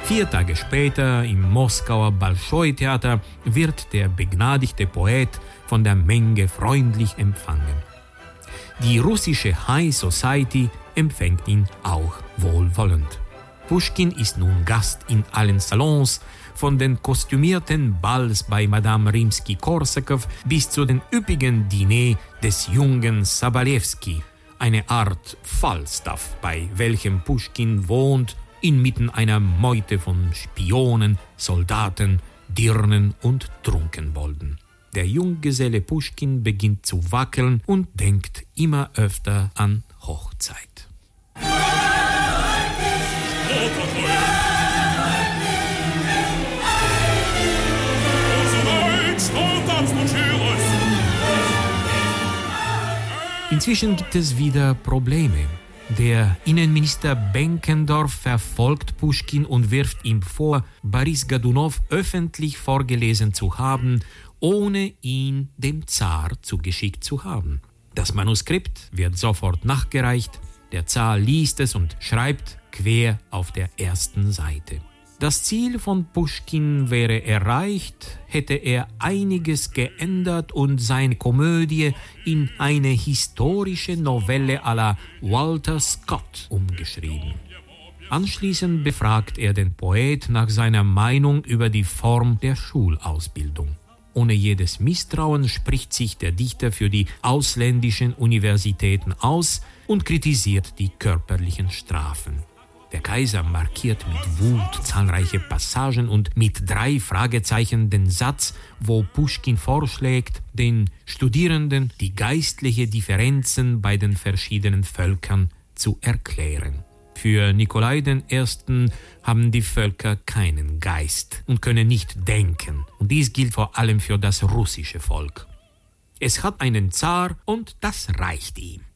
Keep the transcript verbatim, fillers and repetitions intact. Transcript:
Vier Tage später im Moskauer Bolschoi-Theater wird der begnadigte Poet von der Menge freundlich empfangen. Die russische High Society empfängt ihn auch wohlwollend. Puschkin ist nun Gast in allen Salons, von den kostümierten Balls bei Madame Rimsky-Korsakow bis zu den üppigen Diners des jungen Sobolewski, eine Art Falstaff, bei welchem Puschkin wohnt, inmitten einer Meute von Spionen, Soldaten, Dirnen und Trunkenbolden. Der Junggeselle Puschkin beginnt zu wackeln und denkt immer öfter an Hochzeit. Inzwischen gibt es wieder Probleme. Der Innenminister Benkendorf verfolgt Puschkin und wirft ihm vor, Boris Godunow öffentlich vorgelesen zu haben, ohne ihn dem Zar zugeschickt zu haben. Das Manuskript wird sofort nachgereicht, der Zar liest es und schreibt quer auf der ersten Seite. Das Ziel von Puschkin wäre erreicht, hätte er einiges geändert und seine Komödie in eine historische Novelle à la Walter Scott umgeschrieben. Anschließend befragt er den Poet nach seiner Meinung über die Form der Schulausbildung. Ohne jedes Misstrauen spricht sich der Dichter für die ausländischen Universitäten aus und kritisiert die körperlichen Strafen. Der Kaiser markiert mit Wut zahlreiche Passagen und mit drei Fragezeichen den Satz, wo Puschkin vorschlägt, den Studierenden die geistliche Differenzen bei den verschiedenen Völkern zu erklären. Für Nikolai den Ersten haben die Völker keinen Geist und können nicht denken. Und dies gilt vor allem für das russische Volk. Es hat einen Zar und das reicht ihm.